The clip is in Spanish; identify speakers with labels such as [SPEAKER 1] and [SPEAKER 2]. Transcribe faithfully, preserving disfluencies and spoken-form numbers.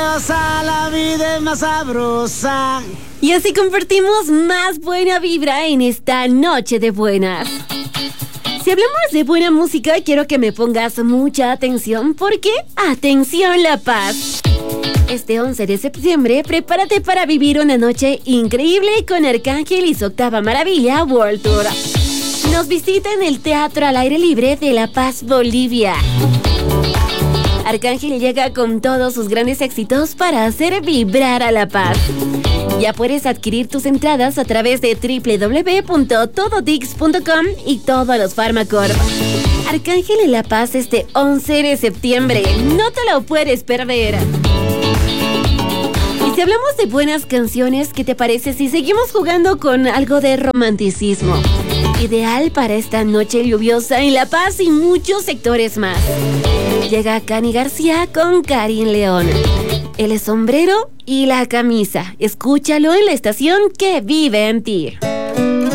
[SPEAKER 1] deliciosa, la vida es más sabrosa.
[SPEAKER 2] Y así compartimos más buena vibra en esta noche de buenas. Si hablamos de buena música, quiero que me pongas mucha atención porque, atención La Paz. Este once de septiembre, prepárate para vivir una noche increíble con Arcángel y su octava maravilla World Tour. Nos visita en el Teatro al Aire Libre de La Paz, Bolivia. Arcángel llega con todos sus grandes éxitos para hacer vibrar a La Paz. Ya puedes adquirir tus entradas a través de doble u doble u doble u punto todotix punto com y todos los Farmacorp. Arcángel en La Paz este once de septiembre. No te lo puedes perder. Y si hablamos de buenas canciones, ¿qué te parece si seguimos jugando con algo de romanticismo? Ideal para esta noche lluviosa en La Paz y muchos sectores más. Llega Cani García con Karin León. El sombrero y la camisa. Escúchalo en la estación que vive en ti.